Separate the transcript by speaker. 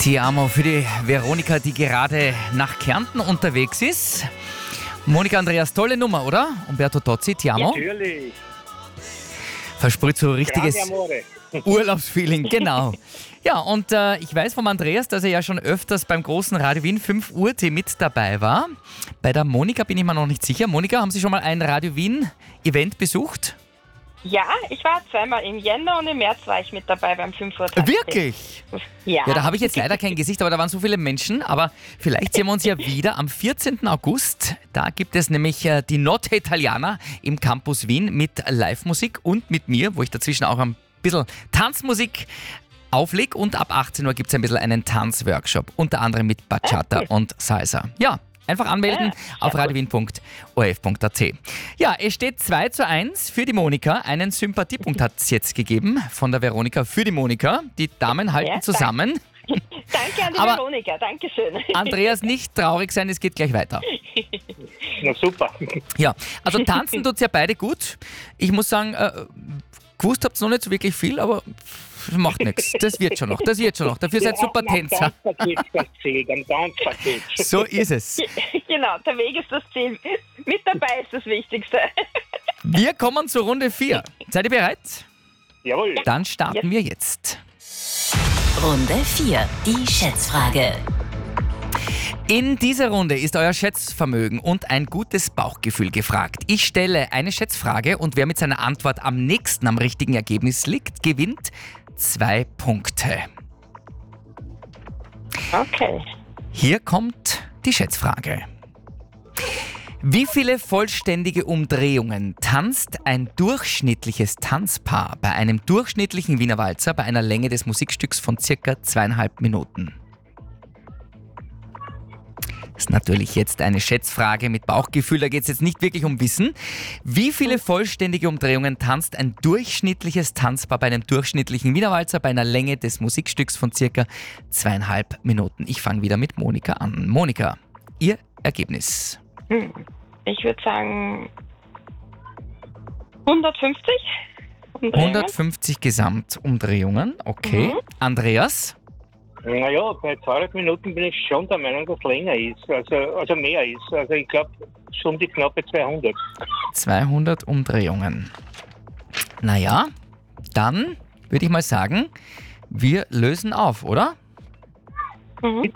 Speaker 1: Ti amo für die Veronika, die gerade nach Kärnten unterwegs ist. Monika, Andreas, tolle Nummer, oder? Umberto Tozzi, Ti amo.
Speaker 2: Natürlich.
Speaker 1: Versprüht so richtiges
Speaker 2: Grande amore.
Speaker 1: Urlaubsfeeling, genau. Ja, und ich weiß vom Andreas, dass er ja schon öfters beim großen Radio Wien 5 Uhr Tee mit dabei war. Bei der Monika bin ich mir noch nicht sicher. Monika, haben Sie schon mal ein Radio Wien Event besucht?
Speaker 3: Ja, ich war zweimal im Jänner und im März war ich mit dabei beim 5 Uhr Tag.
Speaker 1: Wirklich?
Speaker 3: Ja.
Speaker 1: Ja, da habe ich jetzt leider kein Gesicht, aber da waren so viele Menschen. Aber vielleicht sehen wir uns ja wieder am 14. August. Da gibt es nämlich die Notte Italiana im Campus Wien mit Live-Musik und mit mir, wo ich dazwischen auch ein bisschen Tanzmusik auflege. Und ab 18 Uhr gibt es ein bisschen einen Tanzworkshop, unter anderem mit Bachata und Salsa. Ja, einfach anmelden auf radiowien.orf.at. Ja, es steht 2:1 für die Monika. Einen Sympathiepunkt hat es jetzt gegeben von der Veronika für die Monika. Die Damen halten
Speaker 3: Ja,
Speaker 1: zusammen.
Speaker 3: Danke an die
Speaker 1: Aber-
Speaker 3: Veronika, danke schön.
Speaker 1: Andreas, nicht traurig sein, es geht gleich weiter.
Speaker 2: Na super.
Speaker 1: Ja, also tanzen tut's ja beide gut. Ich muss sagen, gewusst habt's noch nicht so wirklich viel, aber macht nichts. Das wird schon noch, Dafür seid super Tänzer.
Speaker 2: Am Tanzpaket.
Speaker 1: So ist es.
Speaker 3: Genau, der Weg ist das Ziel. Mit dabei ist das Wichtigste.
Speaker 1: Wir kommen zur Runde 4. Seid ihr bereit?
Speaker 2: Jawohl.
Speaker 1: Dann starten wir jetzt.
Speaker 4: Runde 4, die Schätzfrage.
Speaker 1: In dieser Runde ist euer Schätzvermögen und ein gutes Bauchgefühl gefragt. Ich stelle eine Schätzfrage und wer mit seiner Antwort am nächsten am richtigen Ergebnis liegt, gewinnt 2 Punkte.
Speaker 3: Okay.
Speaker 1: Hier kommt die Schätzfrage. Wie viele vollständige Umdrehungen tanzt ein durchschnittliches Tanzpaar bei einem durchschnittlichen Wiener Walzer bei einer Länge des Musikstücks von circa 2,5 Minuten? Das ist natürlich jetzt eine Schätzfrage mit Bauchgefühl, da geht es jetzt nicht wirklich um Wissen. Wie viele vollständige Umdrehungen tanzt ein durchschnittliches Tanzpaar bei einem durchschnittlichen Wiener Walzer bei einer Länge des Musikstücks von circa 2,5 Minuten? Ich fange wieder mit Monika an. Monika, Ihr Ergebnis?
Speaker 3: Ich würde sagen 150. Umdrehungen.
Speaker 1: 150 Gesamtumdrehungen, okay. Andreas?
Speaker 2: Naja, bei 200 Minuten bin ich schon der Meinung, dass länger ist, also mehr ist. Also ich glaube, schon die knappe 200.
Speaker 1: 200 Umdrehungen. Naja, dann würde ich mal sagen, wir lösen auf, oder?